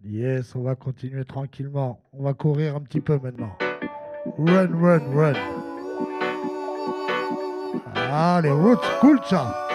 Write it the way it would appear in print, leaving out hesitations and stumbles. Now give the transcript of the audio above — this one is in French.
Yes, on va continuer tranquillement. On va courir un petit peu maintenant. Run, run, run. Ah, les roots, cool ça.